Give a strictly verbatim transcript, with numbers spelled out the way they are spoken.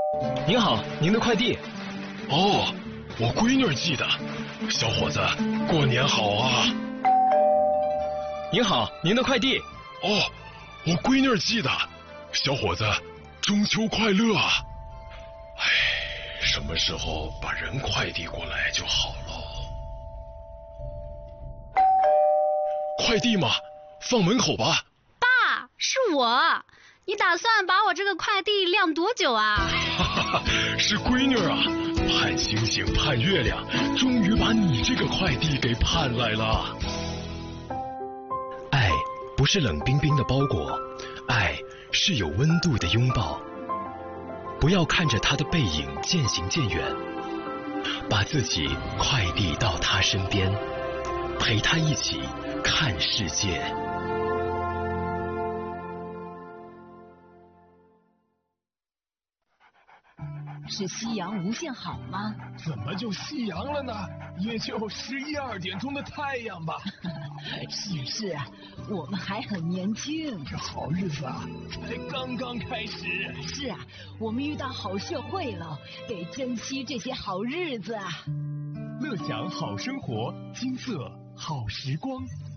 您好，您的快递。 哦，我闺女寄的。小伙子，过年好啊！ 您好，您的快递。 哦，我闺女寄的。小伙子，中秋快乐啊！哎，什么时候把人快递过来就好了。快递嘛，放门口吧。 爸，是我。你打算把我这个快递晾多久啊？ 哈哈，是闺女啊，盼星星盼月亮，终于把你这个快递给盼来了。 爱不是冷冰冰的包裹，爱是有温度的拥抱。不要看着他的背影渐行渐远，把自己快递到他身边，陪他一起看世界。 是夕阳无限好吗？ 怎么就夕阳了呢？也就十一二点钟的太阳吧。 是是啊，我们还很年轻。 这好日子啊，才刚刚开始。 是啊，我们遇到好社会了，得珍惜这些好日子啊。 乐享好生活，金色好时光。